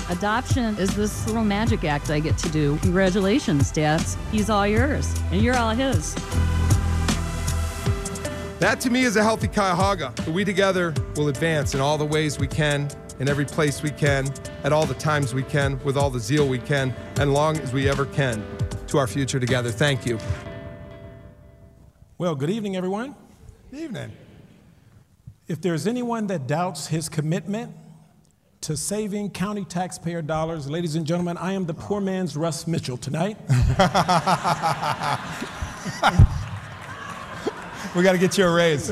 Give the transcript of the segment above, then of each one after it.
Adoption is this little magic act I get to do. Congratulations, dads. He's all yours, and you're all his. That to me is a healthy Cuyahoga. We together will advance in all the ways we can, in every place we can, at all the times we can, with all the zeal we can, and long as we ever can, to our future together. Thank you. Well, good evening, everyone. Good evening. If there's anyone that doubts his commitment to saving county taxpayer dollars, ladies and gentlemen, I am the poor man's Russ Mitchell tonight. We got to get you a raise.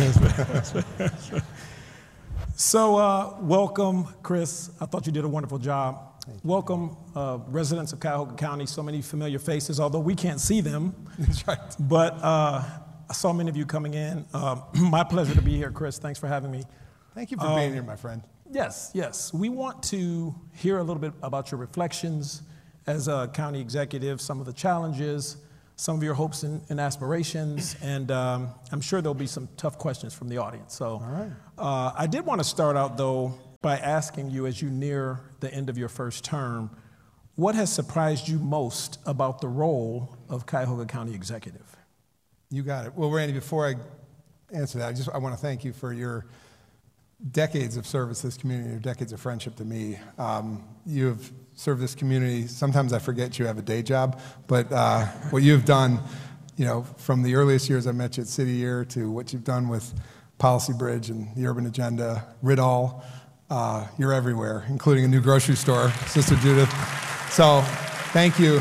So welcome, Chris. I thought you did a wonderful job. Welcome, residents of Cuyahoga County, so many familiar faces, although we can't see them. That's right. But I saw many of you coming in. My pleasure to be here, Chris. Thanks for having me. Thank you for being here, my friend. Yes. We want to hear a little bit about your reflections as a county executive, some of the challenges, some of your hopes and aspirations, and I'm sure there'll be some tough questions from the audience. So all right. I did want to start out, though, by asking you, as you near the end of your first term, what has surprised you most about the role of Cuyahoga County Executive? You got it. Well, Randy, before I answer that, I want to thank you for your decades of service to this community, your decades of friendship to me. You have served this community. Sometimes I forget you have a day job, but what you've done, from the earliest years I met you at City Year to what you've done with Policy Bridge and the Urban Agenda, Ridall, you're everywhere, including a new grocery store, Sister Judith. So thank you.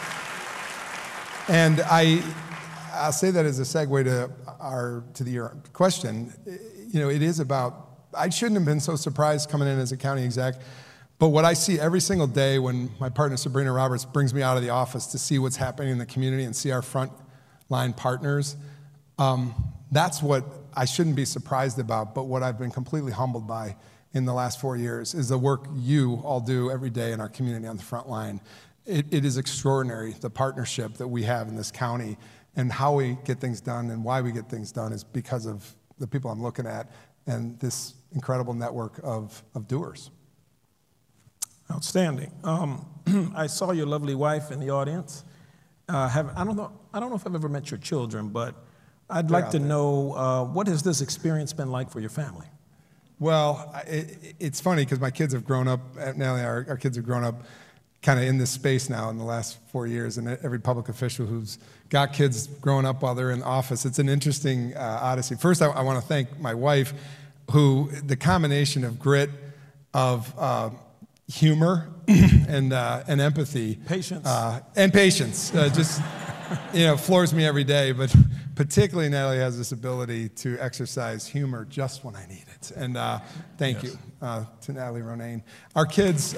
And I'll say that as a segue to your question. It is about, I shouldn't have been so surprised coming in as a county exec, but what I see every single day when my partner Sabrina Roberts brings me out of the office to see what's happening in the community and see our frontline partners, that's what I shouldn't be surprised about, but what I've been completely humbled by in the last 4 years is the work you all do every day in our community on the front line. It is extraordinary, the partnership that we have in this county, and how we get things done and why we get things done is because of the people I'm looking at and this incredible network of doers. Outstanding. I saw your lovely wife in the audience. I don't know if I've ever met your children, but I'd like to know what has this experience been like for your family? Well, it's funny because my kids have grown up. Now our kids have grown up kind of in this space now in the last 4 years, and every public official who's got kids growing up while they're in office, it's an interesting odyssey. First, I want to thank my wife, who the combination of grit, of humor, and empathy, patience, just floors me every day. But particularly, Natalie has this ability to exercise humor just when I need it. And thank you to Natalie Ronayne. Our kids.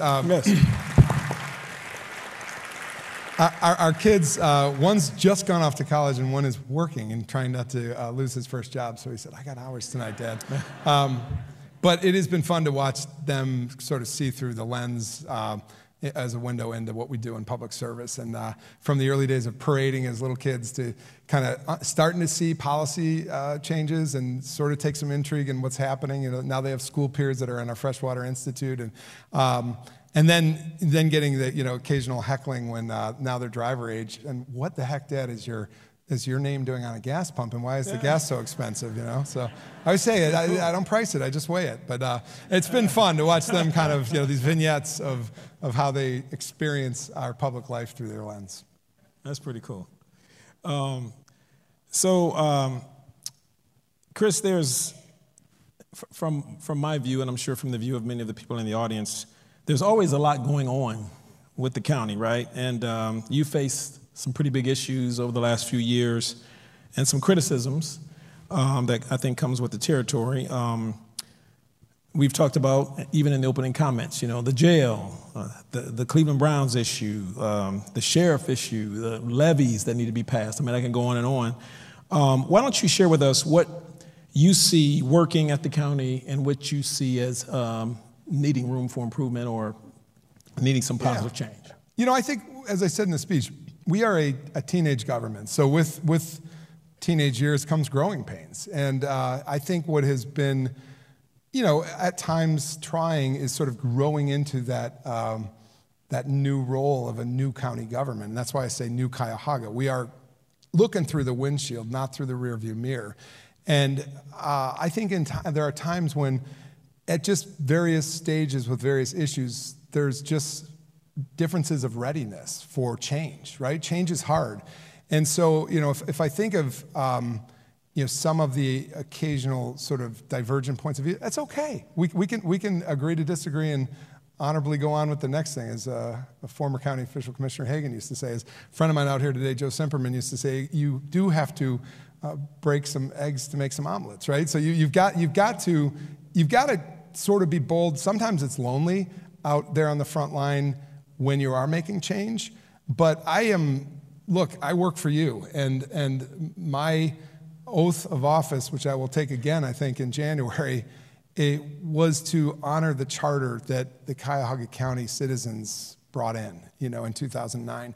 Our kids, one's just gone off to college and one is working and trying not to lose his first job. So he said, I got hours tonight, Dad. But it has been fun to watch them sort of see through the lens as a window into what we do in public service. And from the early days of parading as little kids to kind of starting to see policy changes and sort of take some intrigue in what's happening. Now they have school peers that are in our Freshwater Institute. And then getting the occasional heckling when now they're driver age. And what the heck, Dad, is your name doing on a gas pump, and why is the gas so expensive? So I would say I don't price it, I just weigh it. But it's been fun to watch them kind of these vignettes of how they experience our public life through their lens. That's pretty cool. Chris, there's from my view, and I'm sure from the view of many of the people in the audience, there's always a lot going on with the county, right? And you faced some pretty big issues over the last few years and some criticisms that I think comes with the territory. We've talked about, even in the opening comments, the jail, the Cleveland Browns issue, the sheriff issue, the levies that need to be passed. I mean, I can go on and on. Why don't you share with us what you see working at the county and what you see as needing room for improvement or needing some positive change? I think, as I said in the speech, we are a teenage government. So with teenage years comes growing pains. And I think what has been at times trying is sort of growing into that new role of a new county government. And that's why I say new Cuyahoga. We are looking through the windshield, not through the rearview mirror. And I think there are times when at just various stages with various issues, there's just differences of readiness for change, right? Change is hard. And so, if I think of, some of the occasional sort of divergent points of view, that's okay. We can agree to disagree and honorably go on with the next thing. As a former county official, Commissioner Hagan used to say, as a friend of mine out here today, Joe Semperman, used to say, you do have to break some eggs to make some omelets, right? So you've got to sort of be bold. Sometimes it's lonely out there on the front line when you are making change. But I work for you, and my oath of office, which I will take again, I think, in January, it was to honor the charter that the Cuyahoga County citizens brought in 2009.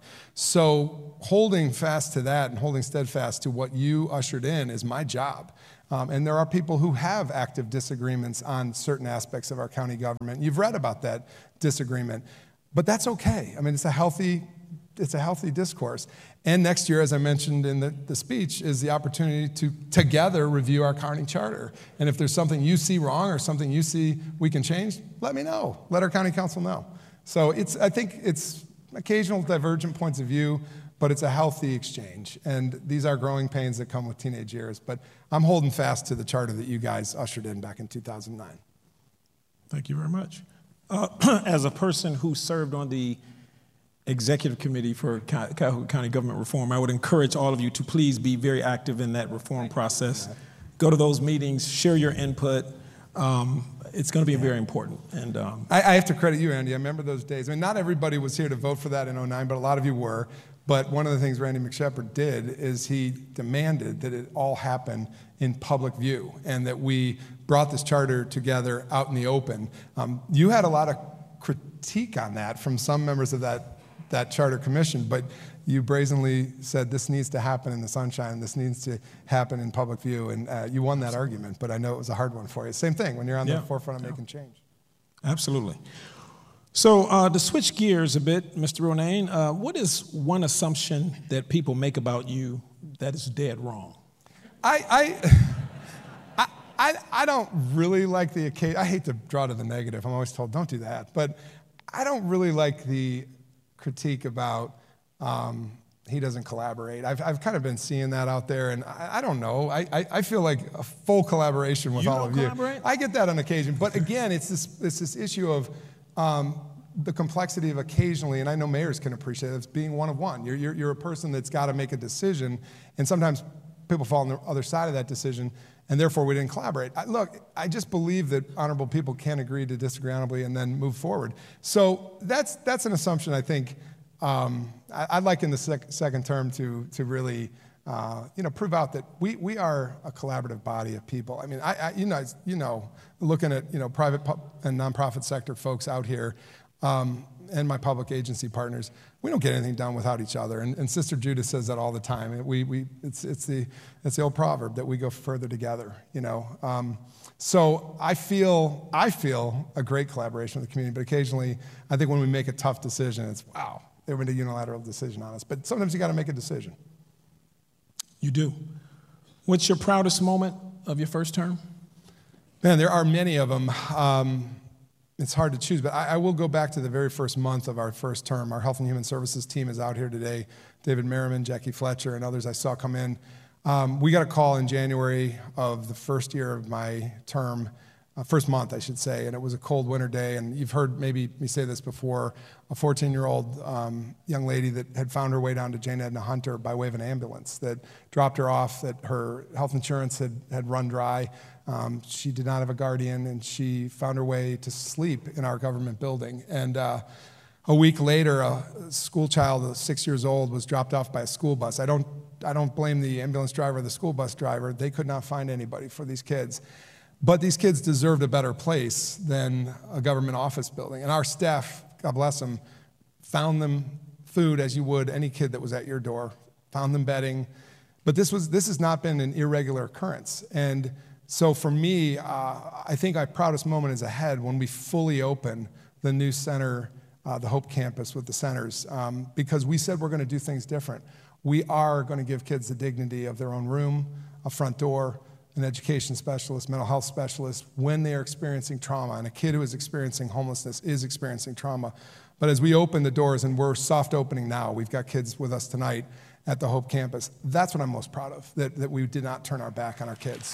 So holding fast to that and holding steadfast to what you ushered in is my job. And there are people who have active disagreements on certain aspects of our county government. You've read about that disagreement, but that's okay. I mean, it's a healthy discourse. And next year, as I mentioned in the speech, is the opportunity to together review our county charter. And if there's something you see wrong or something you see we can change, let me know. Let our county council know. So I think it's occasional divergent points of view, but it's a healthy exchange. And these are growing pains that come with teenage years. But I'm holding fast to the charter that you guys ushered in back in 2009. Thank you very much. As a person who served on the executive committee for Cuyahoga County government reform, I would encourage all of you to please be very active in that reform process. Go to those meetings, share your input. It's going to be very important. And I have to credit you, Andy. I remember those days. I mean, not everybody was here to vote for that in 2009, but a lot of you were. But one of the things Randy McShepard did is he demanded that it all happen in public view and that we brought this charter together out in the open. You had a lot of critique on that from some members of that charter commission, but you brazenly said this needs to happen in the sunshine, this needs to happen in public view, and you won that argument, but I know it was a hard one for you. Same thing when you're on the forefront of making change. Absolutely. So to switch gears a bit, Mr. Ronayne, what is one assumption that people make about you that is dead wrong? I don't really like the occasion. I hate to draw to the negative. I'm always told, don't do that. But I don't really like the critique about he doesn't collaborate. I've kind of been seeing that out there, and I don't know. I feel like a full collaboration with all of you. I get that on occasion. But again, it's this issue of the complexity of occasionally, and I know mayors can appreciate it, it's being one of one. You're a person that's got to make a decision, and sometimes people fall on the other side of that decision, and therefore we didn't collaborate. I just believe that honorable people can agree to disagree honorably and then move forward. So that's an assumption I think I'd like in the second term to really prove out that we are a collaborative body of people. I mean, looking at private and nonprofit sector folks out here, and my public agency partners, we don't get anything done without each other. And Sister Judith says that all the time. It's the old proverb that we go further together. So I feel a great collaboration with the community, but occasionally I think when we make a tough decision, it's wow, they made a unilateral decision on us. But sometimes you got to make a decision. You do. What's your proudest moment of your first term? Man, there are many of them. It's hard to choose, but I will go back to the very first month of our first term. Our Health and Human Services team is out here today. David Merriman, Jackie Fletcher, and others I saw come in. We got a call in January of the first year of my term, first month, I should say, and it was a cold winter day. And you've heard maybe me say this before, a 14-year-old young lady that had found her way down to Jane Edna Hunter by way of an ambulance that dropped her off, that her health insurance had run dry. She did not have a guardian, and she found her way to sleep in our government building. And a week later, a school child, 6 years old, was dropped off by a school bus. I don't blame the ambulance driver or the school bus driver. They could not find anybody for these kids. But these kids deserved a better place than a government office building. And our staff, God bless them, found them food as you would any kid that was at your door, found them bedding. But this has not been an irregular occurrence. And So for me, I think our proudest moment is ahead when we fully open the new center, the Hope Campus with the centers, because we said we're going to do things different. We are going to give kids the dignity of their own room, a front door, an education specialist, mental health specialist, when they are experiencing trauma. And a kid who is experiencing homelessness is experiencing trauma. But as we open the doors, and we're soft opening now, we've got kids with us tonight at the Hope Campus. That's what I'm most proud of, that we did not turn our back on our kids.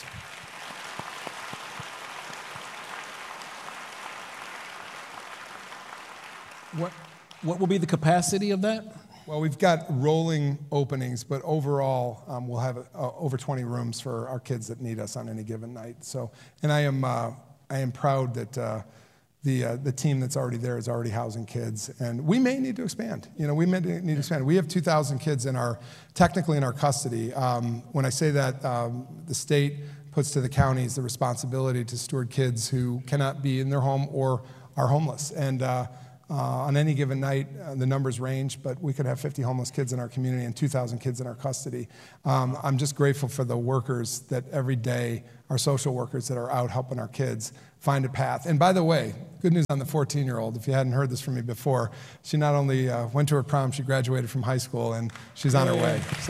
What will be the capacity of that? Well, we've got rolling openings, but overall, we'll have over 20 rooms for our kids that need us on any given night. So, and I am proud that the team that's already there is already housing kids, and we may need to expand. We may need to expand. We have 2,000 kids technically in our custody. When I say that, the state puts to the counties the responsibility to steward kids who cannot be in their home or are homeless, and on any given night, the numbers range, but we could have 50 homeless kids in our community and 2,000 kids in our custody. I'm just grateful for the workers that every day, our social workers that are out helping our kids find a path. And by the way, good news on the 14-year-old. If you hadn't heard this from me before, she not only went to her prom, she graduated from high school, and she's on her way. So.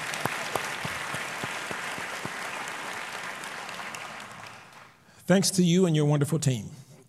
Thanks to you and your wonderful team.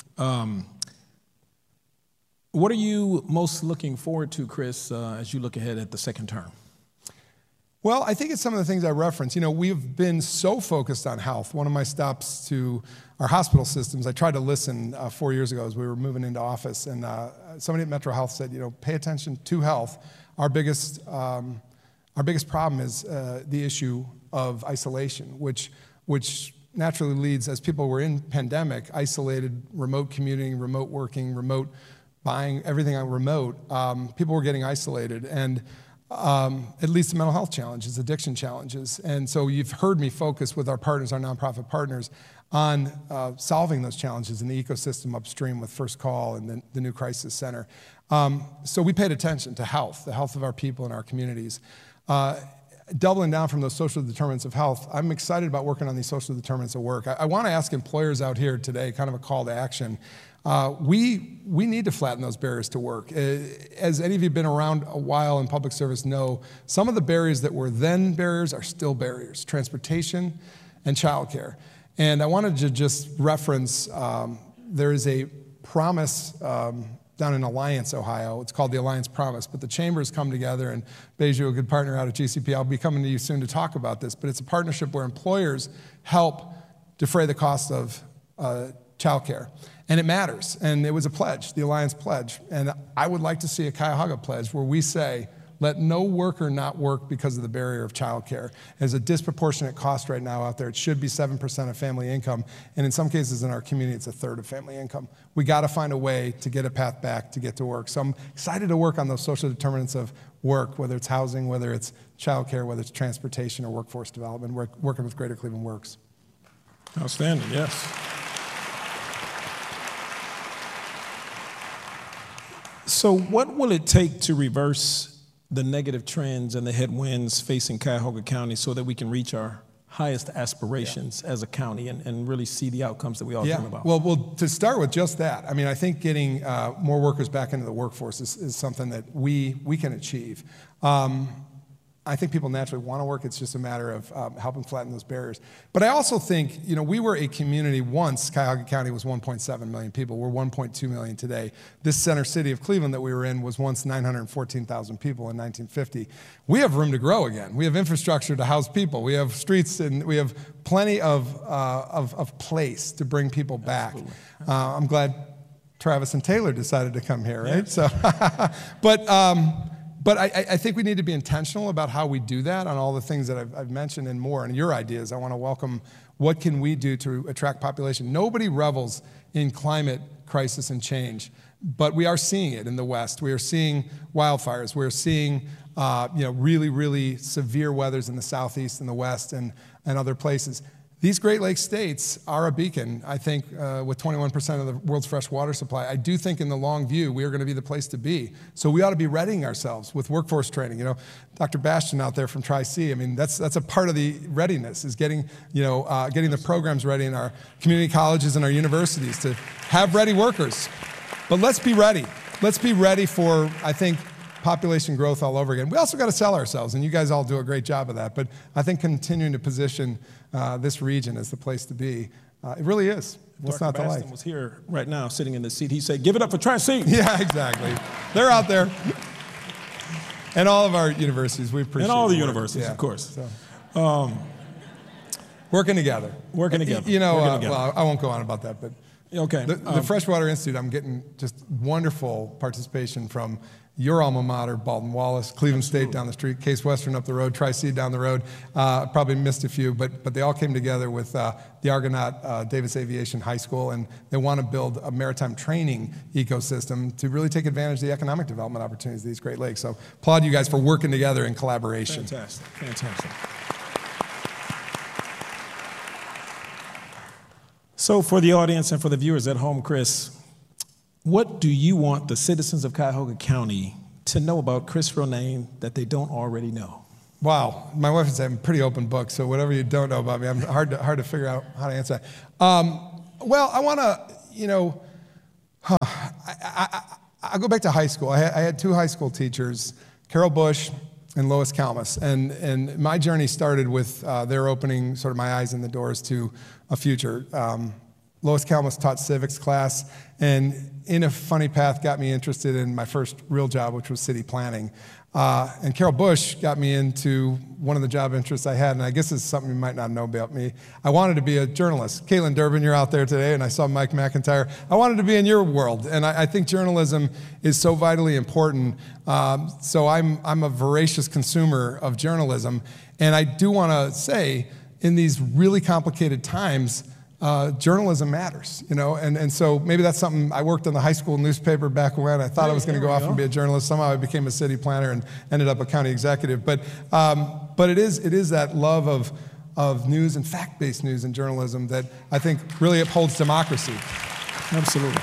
What are you most looking forward to, Chris, as you look ahead at the second term? Well, I think it's some of the things I referenced. We've been so focused on health. One of my stops to our hospital systems, I tried to listen 4 years ago as we were moving into office, and somebody at Metro Health said, pay attention to health. Our biggest problem is the issue of isolation, which naturally leads, as people were in pandemic, isolated, remote commuting, remote working, remote buying, everything on remote, people were getting isolated, and it leads to mental health challenges, addiction challenges. And so you've heard me focus with our partners, our nonprofit partners, on solving those challenges in the ecosystem upstream with First Call and the new crisis center. So we paid attention to health, the health of our people and our communities. Doubling down from those social determinants of health, I'm excited about working on these social determinants of work. I want to ask employers out here today, kind of a call to action. We need to flatten those barriers to work. As any of you have been around a while in public service know, some of the barriers that were then barriers are still barriers, transportation and childcare. And I wanted to just reference, there is a promise down in Alliance, Ohio. It's called the Alliance Promise, but the chambers come together, and Beju, a good partner out at GCP, I'll be coming to you soon to talk about this, but it's a partnership where employers help defray the cost of childcare. And it matters, and it was a pledge, the Alliance Pledge, and I would like to see a Cuyahoga Pledge where we say, let no worker not work because of the barrier of childcare. There's a disproportionate cost right now out there. It should be 7% of family income, and in some cases in our community, it's a third of family income. We got to find a way to get a path back to get to work. So I'm excited to work on those social determinants of work, whether it's housing, whether it's childcare, whether it's transportation or workforce development, working with Greater Cleveland Works. Outstanding, yes. So what will it take to reverse the negative trends and the headwinds facing Cuyahoga County so that we can reach our highest aspirations as a county and really see the outcomes that we all dream about? Well, to start with just that, I think getting more workers back into the workforce is something that we can achieve. I think people naturally want to work. It's just a matter of helping flatten those barriers. But I also think, we were a community once. Cuyahoga County was 1.7 million people. We're 1.2 million today. This center city of Cleveland that we were in was once 914,000 people in 1950. We have room to grow again. We have infrastructure to house people. We have streets, and we have plenty of place to bring people back. I'm glad Travis and Taylor decided to come here, right? Yeah. So, But I think we need to be intentional about how we do that on all the things that I've mentioned and more. And your ideas, I want to welcome what can we do to attract population. Nobody revels in climate crisis and change, but we are seeing it in the West. We are seeing wildfires. We're seeing really, really severe weathers in the Southeast and the West and other places. these Great Lakes states are a beacon, I think, with 21% of the world's fresh water supply. I do think in the long view, we are going to be the place to be. So we ought to be readying ourselves with workforce training. You know, Dr. Bastian out there from Tri-C, I mean, that's a part of the readiness, is getting the programs ready in our community colleges and our universities to have ready workers. But let's be ready. Let's be ready for, I think, population growth all over again. We also got to sell ourselves, and you guys all do a great job of that. But I think continuing to position this region as the place to be, it really is. What's not to like? Baston was here right now, sitting in the seat. He said, "Give it up for Tri-C." Yeah, exactly. They're out there, and all of our universities. We appreciate. And all the work. universities, Yeah. of course. So, working together. Working together. You know, Working together. well, I won't go on about that, but Okay. the Freshwater Institute, I'm getting just wonderful participation from your alma mater, Baldwin Wallace, Cleveland State down the street, Case Western up the road, Tri-C down the road. Probably missed a few, but they all came together with the Argonaut Davis Aviation High School, and they want to build a maritime training ecosystem to really take advantage of the economic development opportunities of these Great Lakes. So applaud you guys for working together in collaboration. Fantastic. Fantastic. So for the audience and for the viewers at home, Chris, what do you want the citizens of Cuyahoga County to know about Chris Ronayne that they don't already know? Wow, my wife said I'm a pretty open book, so whatever you don't know about me, I'm hard to figure out how to answer that. Well, I want to, you know, I go back to high school. I had two high school teachers, Carol Bush and Lois Kalmus, and my journey started with their opening sort of my eyes and the doors to a future. Lois Kalmus taught civics class, and in a funny path got me interested in my first real job, which was city planning. And Carol Bush got me into one of the job interests I had, and I guess it's something you might not know about me. I wanted to be a journalist. Caitlin Durbin, you're out there today, and I saw Mike McIntyre. I wanted to be in your world, and I think journalism is so vitally important. So I'm a voracious consumer of journalism, and I do want to say, in these really complicated times, journalism matters, you know, and so maybe that's something. I worked in the high school newspaper back when I thought I was going to go off and be a journalist. Somehow I became a city planner and ended up a county executive. But it is that love of news and fact-based news and journalism that I think really upholds democracy. Absolutely.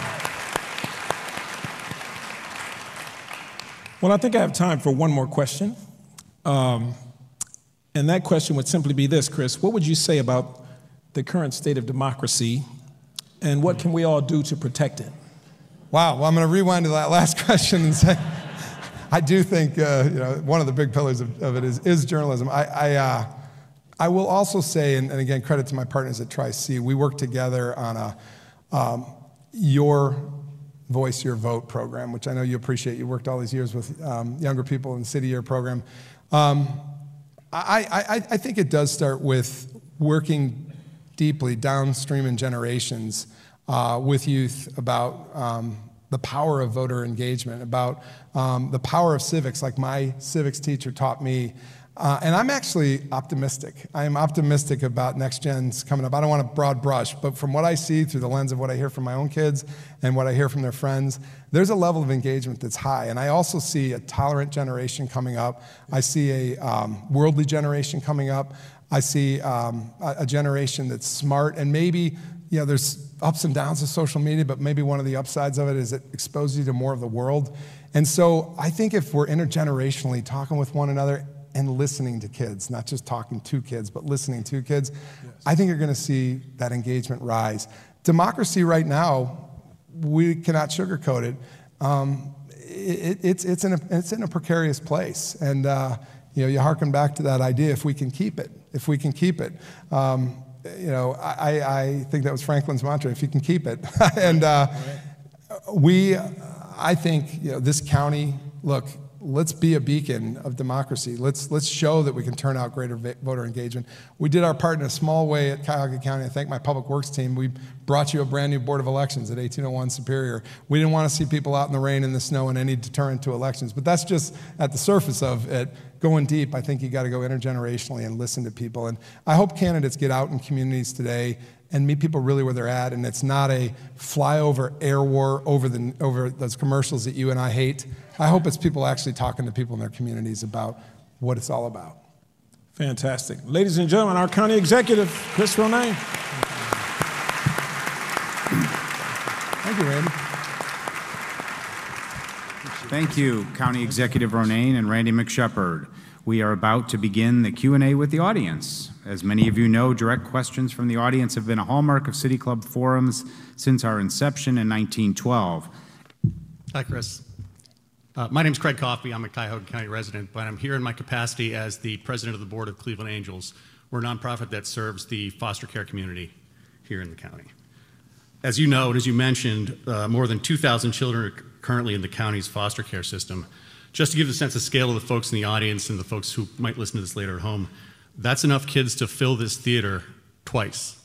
Well, I think I have time for one more question. And that question would simply be this, Chris. What would you say about the current state of democracy, and what can we all do to protect it? Wow. Well, I'm going to rewind to that last question and say, I do think one of the big pillars of it is journalism. I will also say, and again, credit to my partners at Tri-C, we work together on a Your Voice, Your Vote program, which I know you appreciate. You worked all these years with younger people in the City Year program. I think it does start with working deeply downstream in generations with youth about the power of voter engagement, about the power of civics, like my civics teacher taught me. And I'm actually optimistic. I am optimistic about next gens coming up. I don't want a broad brush, but from what I see through the lens of what I hear from my own kids and what I hear from their friends, there's a level of engagement that's high. And I also see a tolerant generation coming up. I see a worldly generation coming up. I see a generation that's smart, and maybe, you know, there's ups and downs of social media, but maybe one of the upsides of it is it exposes you to more of the world. And so I think if we're intergenerationally talking with one another and listening to kids, not just talking to kids, but listening to kids, yes, I think you're going to see that engagement rise. Democracy right now, we cannot sugarcoat it. It's in a precarious place, and you harken back to that idea, if we can keep it. I think that was Franklin's mantra, if you can keep it. And I think, this county, look, let's be a beacon of democracy. Let's show that we can turn out greater voter engagement. We did our part in a small way at Cuyahoga County. I thank my public works team. We brought you a brand new Board of Elections at 1801 Superior. We didn't want to see people out in the rain and the snow and any deterrent to elections, but that's just at the surface of it. Going deep, I think you got to go intergenerationally and listen to people. And I hope candidates get out in communities today and meet people really where they're at, and it's not a flyover air war over those commercials that you and I hate. I hope it's people actually talking to people in their communities about what it's all about. Fantastic. Ladies and gentlemen, our county executive, Chris Ronayne. Thank you, Randy. Thank you, County Executive Ronayne and Randy McShepard. We are about to begin the Q&A with the audience. As many of you know, direct questions from the audience have been a hallmark of City Club forums since our inception in 1912. Hi, Chris. My name is Craig Coffey. I'm a Cuyahoga County resident, but I'm here in my capacity as the president of the board of Cleveland Angels. We're a nonprofit that serves the foster care community here in the county. As you know, and as you mentioned, more than 2,000 children are currently in the county's foster care system. Just to give a sense of scale of the folks in the audience and the folks who might listen to this later at home, that's enough kids to fill this theater twice.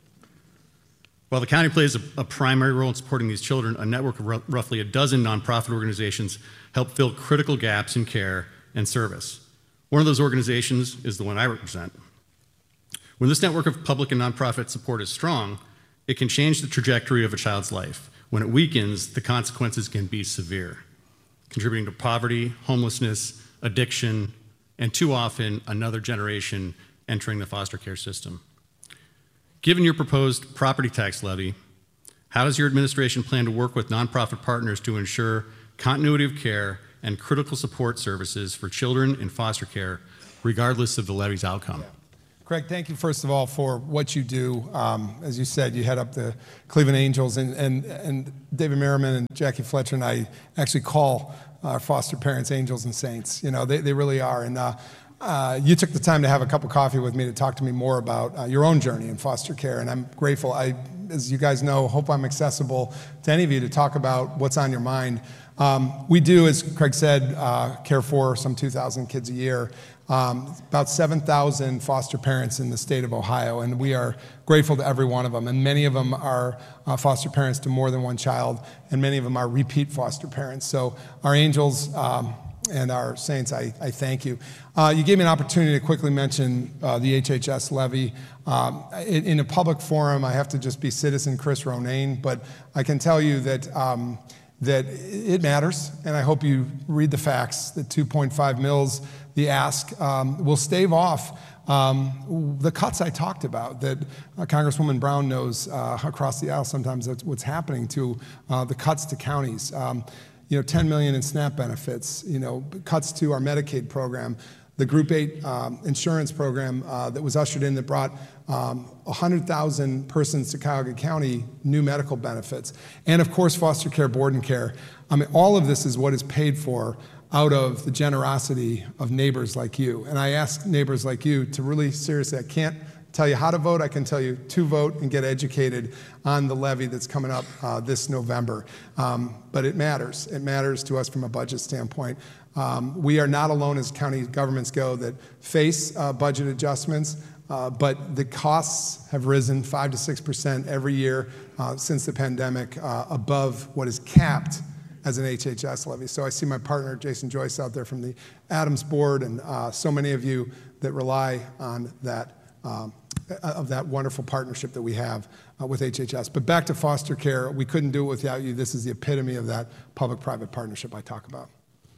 While the county plays a primary role in supporting these children, a network of roughly a dozen nonprofit organizations help fill critical gaps in care and service. One of those organizations is the one I represent. When this network of public and nonprofit support is strong, it can change the trajectory of a child's life. When it weakens, the consequences can be severe, contributing to poverty, homelessness, addiction, and too often another generation entering the foster care system. Given your proposed property tax levy, how does your administration plan to work with nonprofit partners to ensure continuity of care and critical support services for children in foster care, regardless of the levy's outcome? Yeah. Craig, thank you, first of all, for what you do. As you said, you head up the Cleveland Angels, and David Merriman and Jackie Fletcher and I actually call our foster parents angels and saints. You know, they really are. And you took the time to have a cup of coffee with me to talk to me more about your own journey in foster care, and I'm grateful. As you guys know, hope I'm accessible to any of you to talk about what's on your mind. We do, as Craig said, care for some 2,000 kids a year. About 7,000 foster parents in the state of Ohio, and we are grateful to every one of them. And many of them are foster parents to more than one child, and many of them are repeat foster parents. So our angels and our saints, I thank you. You gave me an opportunity to quickly mention the HHS levy. In a public forum, I have to just be citizen Chris Ronayne, but I can tell you that that it matters, and I hope you read the facts. The 2.5 mils, the ask, will stave off the cuts I talked about that Congresswoman Brown knows across the aisle sometimes that's what's happening to the cuts to counties. $10 million in SNAP benefits, cuts to our Medicaid program, the Group 8 insurance program that was ushered in that brought 100,000 persons to Cuyahoga County new medical benefits, and of course foster care, board and care. I mean, all of this is what is paid for out of the generosity of neighbors like you. And I ask neighbors like you to really seriously, I can't tell you how to vote, I can tell you to vote and get educated on the levy that's coming up this November. But it matters. It matters to us from a budget standpoint. We are not alone as county governments go that face budget adjustments, but the costs have risen 5 to 6% every year since the pandemic, above what is capped as an HHS levy. So I see my partner, Jason Joyce, out there from the Adams Board, and so many of you that rely on that, of that wonderful partnership that we have with HHS. But back to foster care, we couldn't do it without you. This is the epitome of that public-private partnership I talk about.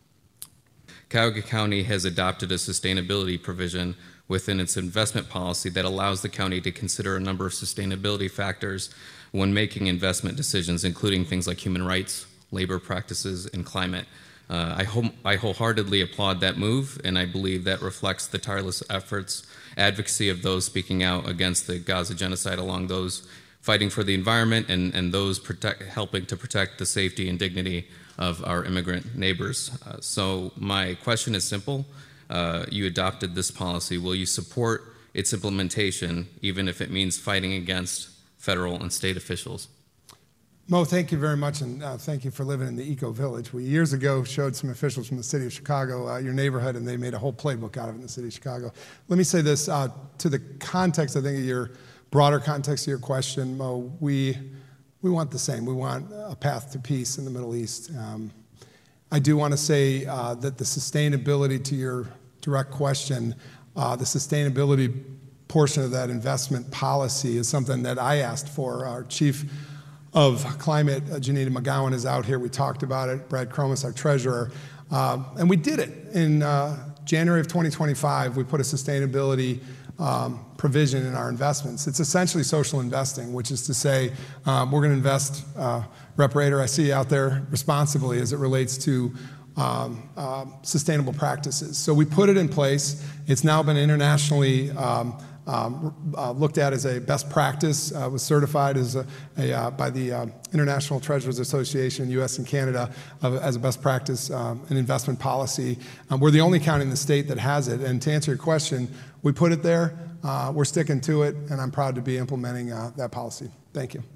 Cuyahoga County has adopted a sustainability provision within its investment policy that allows the county to consider a number of sustainability factors when making investment decisions, including things like human rights, labor practices, and climate. I wholeheartedly applaud that move, and I believe that reflects the tireless efforts, advocacy of those speaking out against the Gaza genocide, along those fighting for the environment and those helping to protect the safety and dignity of our immigrant neighbors. So my question is simple. You adopted this policy. Will you support its implementation, even if it means fighting against federal and state officials? Mo, thank you very much, and thank you for living in the eco-village. We years ago showed some officials from the city of Chicago your neighborhood, and they made a whole playbook out of it in the city of Chicago. Let me say this, to the context, I think, of your broader context of your question, Mo, we want the same. We want a path to peace in the Middle East. I do want to say that the sustainability, to your direct question, the sustainability portion of that investment policy is something that I asked for. Our chief of climate, Janita McGowan, is out here. We talked about it. Brad Cromas, our treasurer. And we did it in January of 2025, we put a sustainability provision in our investments. It's essentially social investing, which is to say we're going to invest, Rep. Rader, I see you out there, responsibly as it relates to sustainable practices. So we put it in place. It's now been internationally looked at as a best practice, was certified as by the International Treasurers Association, U.S. and Canada, as a best practice in investment policy. We're the only county in the state that has it. And to answer your question, we put it there, we're sticking to it, and I'm proud to be implementing that policy. Thank you.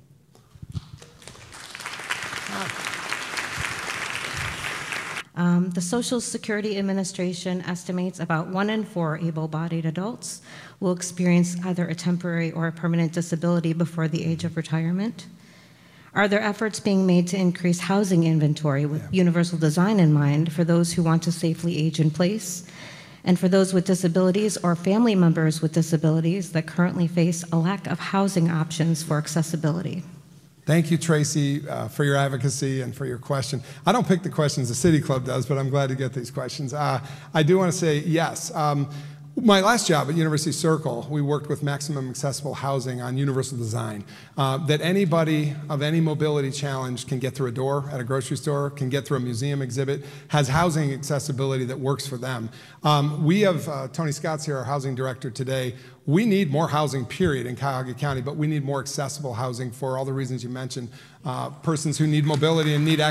The Social Security Administration estimates about 1 in 4 able-bodied adults will experience either a temporary or a permanent disability before the age of retirement. Are there efforts being made to increase housing inventory with universal design in mind for those who want to safely age in place, and for those with disabilities or family members with disabilities that currently face a lack of housing options for accessibility? Thank you, Tracy, for your advocacy and for your question. I don't pick the questions, the City Club does, but I'm glad to get these questions. I do want to say yes. My last job at University Circle, we worked with Maximum Accessible Housing on universal design, that anybody of any mobility challenge can get through a door at a grocery store, can get through a museum exhibit, has housing accessibility that works for them. We have, Tony Scott's here, our housing director today. We need more housing, period, in Cuyahoga County, but we need more accessible housing for all the reasons you mentioned. Persons who need mobility and need access